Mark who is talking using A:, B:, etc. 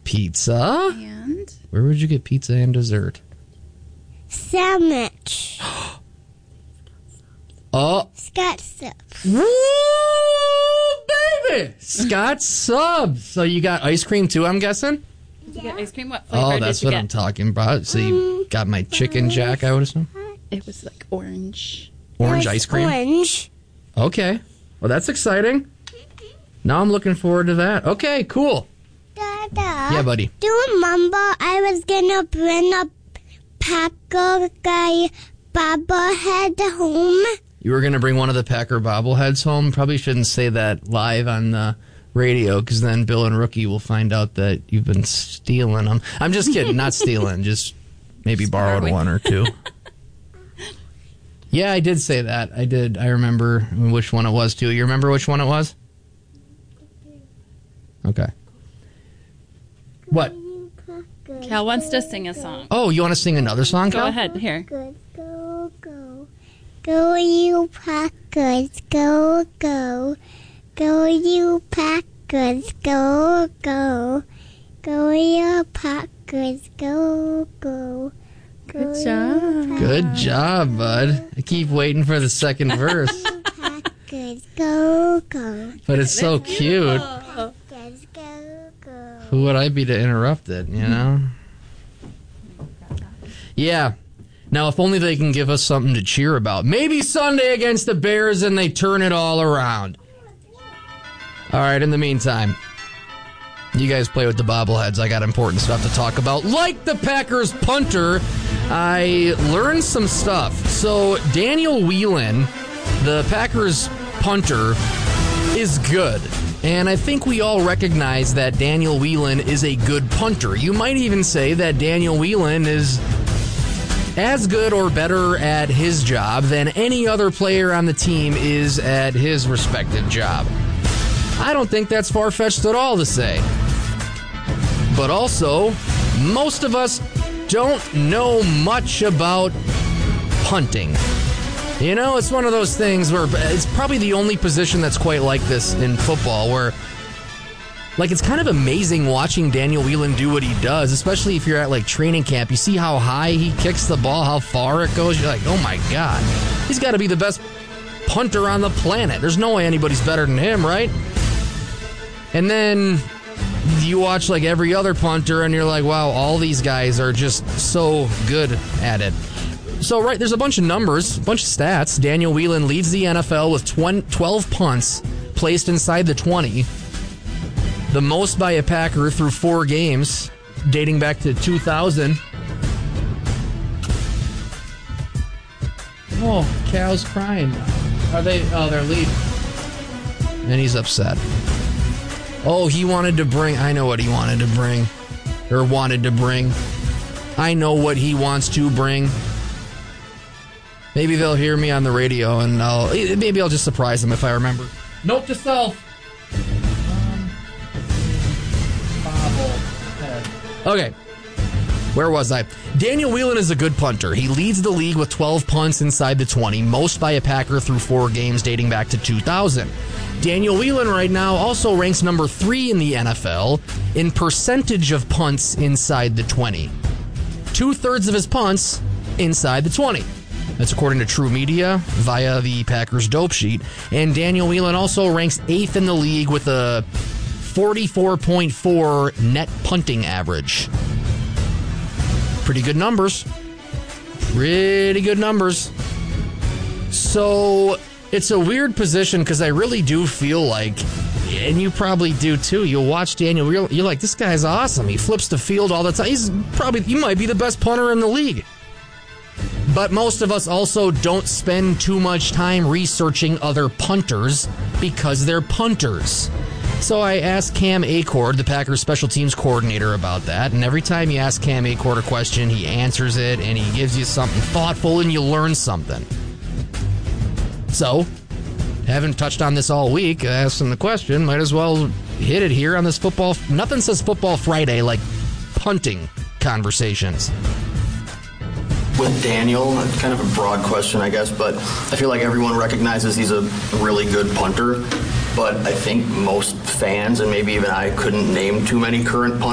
A: Pizza?
B: And?
A: Where would you get pizza and dessert?
C: Sandwich.
A: Oh.
C: Scott Subs.
A: Woo, baby! Scott Subs. So you got ice cream too, I'm guessing?
B: Did you get ice cream? What flavor
A: Oh,
B: did
A: that's
B: you
A: what
B: get?
A: I'm talking about. So you got my chicken jack, I would assume?
B: It was like orange.
A: Orange ice cream?
C: Orange.
A: Okay. Well, that's exciting. Now I'm looking forward to that. Okay, cool.
C: Dada.
A: Yeah, buddy.
C: Do you remember I was gonna bring a Packer guy bobblehead home?
A: You were going to bring one of the Packer bobbleheads home. Probably shouldn't say that live on the radio because then Bill and Rookie will find out that you've been stealing them. I'm just kidding. Not stealing. Just maybe borrowed one or two. Yeah, I did say that. I did. I remember which one it was, too. You remember which one it was? Okay. What?
B: Cal wants to sing a song.
A: Oh, you want to sing another song,
B: Go
A: Cal?
B: ahead. Here.
C: Go, go, go. Go, you Packers. Go, go. Go, you Packers. Go, go. Go, you Packers. Go, go.
B: Good job.
A: Good job, bud. I keep waiting for the second verse.
C: Packers. Go, go.
A: But it's so cute.
C: Packers. Go, go.
A: Who would I be to interrupt it, you know? Yeah. Now, if only they can give us something to cheer about. Maybe Sunday against the Bears and they turn it all around. All right, in the meantime, you guys play with the bobbleheads. I got important stuff to talk about. Like the Packers punter, I learned some stuff. So, Daniel Whelan, the Packers punter, is good. And I think we all recognize that Daniel Whelan is a good punter. You might even say that Daniel Whelan is as good or better at his job than any other player on the team is at his respective job. I don't think that's far-fetched at all to say. But also, most of us don't know much about punting. You know, it's one of those things where it's probably the only position that's quite like this in football where, like, it's kind of amazing watching Daniel Whelan do what he does, especially if you're at, like, training camp. You see how high he kicks the ball, how far it goes. You're like, oh, my God. He's got to be the best punter on the planet. There's no way anybody's better than him, right? And then you watch, like, every other punter, and you're like, wow, all these guys are just so good at it. So, right, there's a bunch of numbers, a bunch of stats. Daniel Whelan leads the NFL with 12 punts placed inside the 20. The most by a Packer through 4 games, dating back to 2000. Oh, Cal's crying. Are they? Oh, they're leaving. And he's upset. Oh, he wanted to bring... I know what he wanted to bring. Or wanted to bring. I know what he wants to bring. Maybe they'll hear me on the radio, and maybe I'll just surprise them if I remember. Note to self. Okay, where was I? Daniel Whelan is a good punter. He leads the league with 12 punts inside the 20, most by a Packer through 4 games dating back to 2000. Daniel Whelan right now also ranks number 3 in the NFL in percentage of punts inside the 20. 2/3 of his punts inside the 20. That's according to True Media via the Packers dope sheet. And Daniel Whelan also ranks 8th in the league with a 44.4 net punting average. Pretty good numbers. Pretty good numbers. So it's a weird position because I really do feel like, and you probably do too, you'll watch Daniel, you're like, this guy's awesome. He flips the field all the time. He might be the best punter in the league. But most of us also don't spend too much time researching other punters because they're punters. So I asked Cam Achord, the Packers special teams coordinator, about that. And every time you ask Cam Achord a question, he answers it and he gives you something thoughtful and you learn something. So, haven't touched on this all week. I asked him the question. Might as well hit it here on this football. Nothing says Football Friday like punting conversations.
D: With Daniel, it's kind of a broad question, I guess, but I feel like everyone recognizes he's a really good punter. But I think most fans, and maybe even I, couldn't name too many current punters